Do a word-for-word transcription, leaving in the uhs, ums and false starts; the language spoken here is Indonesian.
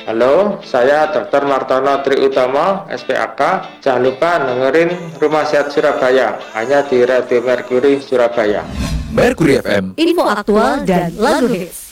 Halo, saya dokter Martono Triutomo, S P A K. Jangan lupa dengerin Rumah Sehat Surabaya, hanya di Radio Mercury Surabaya. Mercury F M. Info aktual dan lagu hits.